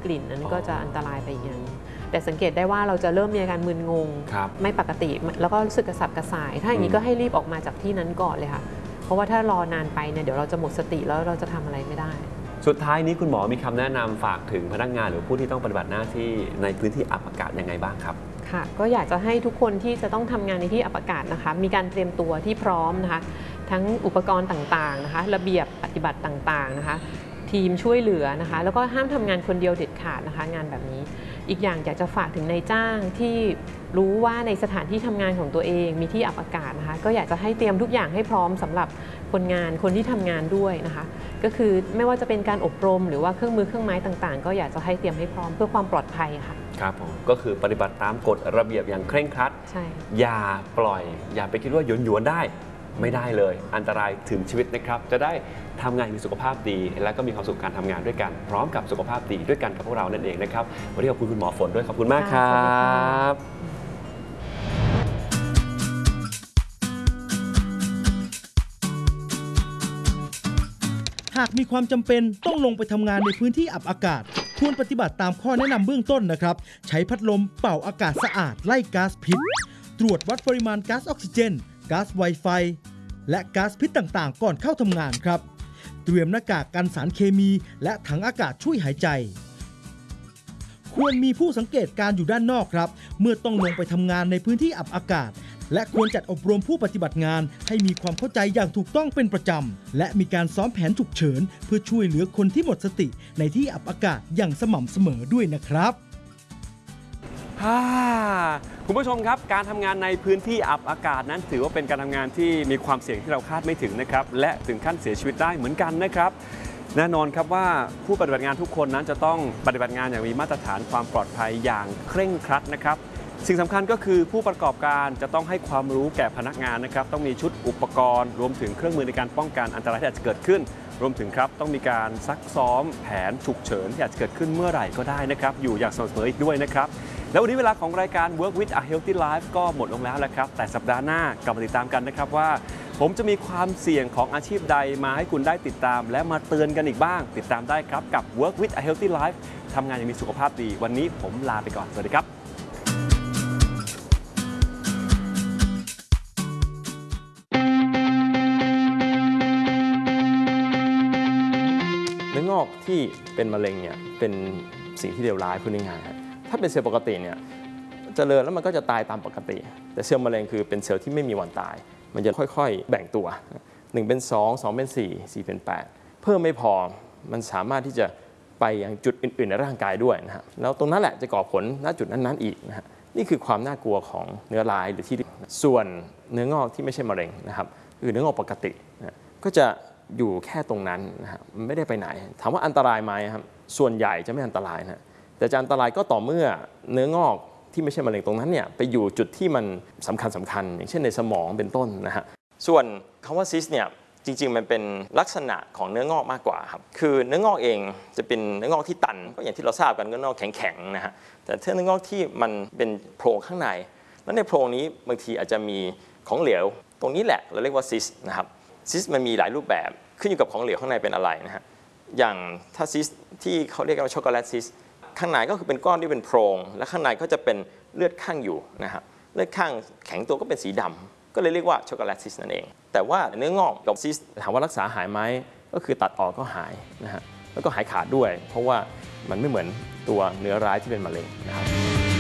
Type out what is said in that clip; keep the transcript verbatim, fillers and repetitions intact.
กลิ่นนั้นก็จะอันตรายไปอีกอย่างแต่สังเกตได้ว่าเราจะเริ่มมีอาการมึนงงไม่ปกติแล้วก็รู้สึกกระสับกระส่ายถ้าอย่างนี้ก็ให้รีบออกมาจากที่นั้นก่อนเลยค่ะเพราะว่าถ้ารอนานไปเนี่ยเดี๋ยวเราจะหมดสติแล้วเราจะทำอะไรไม่ได้สุดท้ายนี้คุณหมอมีคำแนะนำฝากถึงพนักงานหรือผู้ที่ต้องปฏิบัติหน้าที่ในพื้นที่อับอากาศยังไงบ้างครับค่ะก็อยากจะให้ทุกคนที่จะต้องทำงานในที่อับอากาศนะคะมีการเตรียมตัวที่พร้อมนะคะทั้งอุปกรณ์ต่างๆนะคะระเบียบปฏิบัติต่างๆนะคะทีมช่วยเหลือนะคะแล้วก็ห้ามทำงานคนเดียวเด็ดขาดนะคะงานแบบนี้อีกอย่างอยากจะฝากถึงนายจ้างที่รู้ว่าในสถานที่ทำงานของตัวเองมีที่อับอากาศนะคะก็อยากจะให้เตรียมทุกอย่างให้พร้อมสำหรับคนงานคนที่ทำงานด้วยนะคะก็คือไม่ว่าจะเป็นการอบรมหรือว่าเครื่องมือเครื่องไม้ต่างๆก็อยากจะให้เตรียมให้พร้อมเพื่อความปลอดภัยค่ะครับผมก็คือปฏิบัติตามกฎระเบียบอย่างเคร่งครัดใช่อย่าปล่อยอย่าไปคิดว่าหยวนๆได้ไม่ได้เลยอันตรายถึงชีวิตนะครับจะได้ทำงานมีสุขภาพดีและก็มีความสุขการทำงานด้วยกันพร้อมกับสุขภาพดีด้วยกันกับพวกเรานั่นเองนะครับวันนี้ขอบคุณคุณหมอฝนด้วยขอบคุณมากครับหากมีความจำเป็นต้องลงไปทำงานในพื้นที่อับอากาศควรปฏิบัติตามข้อแนะนำเบื้องต้นนะครับใช้พัดลมเป่าอากาศสะอาดไล่ก๊าซพิษตรวจวัดปริมาณก๊าซออกซิเจนก๊าซไวไฟและก๊าซพิษต่างๆก่อนเข้าทำงานครับเตรียมหน้ากากกันสารเคมีและถังอากาศช่วยหายใจควรมีผู้สังเกตการอยู่ด้านนอกครับเมื่อต้องลงไปทำงานในพื้นที่อับอากาศและควรจัดอบรมผู้ปฏิบัติงานให้มีความเข้าใจอย่างถูกต้องเป็นประจำและมีการซ้อมแผนฉุกเฉินเพื่อช่วยเหลือคนที่หมดสติในที่อับอากาศอย่างสม่ำเสมอด้วยนะครับคุณผู้ชมครับการทำงานในพื้นที่อับอากาศนั้นถือว่าเป็นการทำงานที่มีความเสี่ยงที่เราคาดไม่ถึงนะครับและถึงขั้นเสียชีวิตได้เหมือนกันนะครับแน่นอนครับว่าผู้ปฏิบัติงานทุกคนนั้นจะต้องปฏิบัติงานอย่างมีมาตรฐานความปลอดภัยอย่างเคร่งครัดนะครับสิ่งสำคัญก็คือผู้ประกอบการจะต้องให้ความรู้แก่พนักงานนะครับต้องมีชุดอุปกรณ์รวมถึงเครื่องมือในการป้องกันอันตรายที่อาจจะเกิดขึ้นรวมถึงครับต้องมีการซักซ้อมแผนฉุกเฉินที่อาจจะเกิดขึ้นเมื่อไหร่ก็ได้นะครับอยู่อย่างสม่ำเสมออีกด้วยนะครับแล้ววันนี้เวลาของรายการ Work with a Healthy Life ก็หมดลงแล้วแล้วครับแต่สัปดาห์หน้ากลับมาติดตามกันนะครับว่าผมจะมีความเสี่ยงของอาชีพใดมาให้คุณได้ติดตามและมาเตือนกันอีกบ้างติดตามได้ครับกับ Work with a Healthy Life ทำงานอย่างมีสุขภาพดีวันนี้ผมลาไปก่อนสวัสดีครับเนื้องอกที่เป็นมะเร็งเนี่ยเป็นสิ่งที่เลวร้ายพูดง่ายๆถ้าเป็นเซลล์ปกติเนี่ยเจริญแล้วมันก็จะตายตามปกติแต่เซลล์มะเร็งคือเป็นเซลล์ที่ไม่มีวันตายมันจะค่อยๆแบ่งตัวหนึ่งเป็นสอง สองเป็นสี่ สี่เป็นแปดเพิ่มไม่พอมันสามารถที่จะไปยังจุดอื่นๆในร่างกายด้วยนะฮะแล้วตรงนั้นแหละจะก่อผลณจุดนั้นๆอีกนะฮะนี่คือความน่ากลัวของเนื้อร้ายหรือที่ส่วนเนื้องอกที่ไม่ใช่มะเร็งนะครับคือเนื้องอกปกตินะก็จะอยู่แค่ตรงนั้นนะฮะมันไม่ได้ไปไหนถามว่าอันตรายไหมครับส่วนใหญ่จะไม่อันตรายนะแต่จะอันตรายก็ต่อเมื่อเนื้องอกที่ไม่ใช่มะเร็งตรงนั้นเนี่ยไปอยู่จุดที่มันสำคัญสำคัญอย่างเช่นในสมองเป็นต้นนะฮะส่วนคำว่าซิสเนี่ยจริงๆมันเป็นลักษณะของเนื้องอกมากกว่าครับคือเนื้องอกเองจะเป็นเนื้องอกที่ตันก็อย่างที่เราทราบกันเนื้องอกแข็งๆนะฮะแต่ถ้าเนื้องอกที่มันเป็นโพรงข้างในแล้วในโพรงนี้บางทีอาจจะมีของเหลวตรงนี้แหละเราเรียกว่าซิสนะครับซิสมันมีหลายรูปแบบขึ้นอยู่กับของเหลวข้างในเป็นอะไรนะฮะอย่างถ้าซิสที่เขาเรียกว่าช็อกโกแลตซิสข้างในก็คือเป็นก้อนที่เป็นโพรงและข้างในก็จะเป็นเลือดข้างอยู่นะฮะเลือดข้างแข็งตัวก็เป็นสีดำก็เลยเรียกว่าช็อกโกแลตซิสนั่นเองแต่ว่าเนื้องอกกับซิสถามว่ารักษาหายไหมก็คือตัดออกก็หายนะฮะแล้วก็หายขาดด้วยเพราะว่ามันไม่เหมือนตัวเนื้อร้ายที่เป็นมะเร็งนะครับ